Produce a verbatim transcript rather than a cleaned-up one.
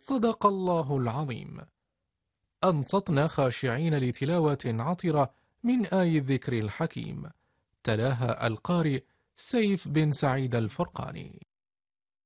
صدق الله العظيم. أنصتنا خاشعين لتلاوة عطرة من آي الذكر الحكيم، تلاها القارئ سيف بن سعيد الفرقاني.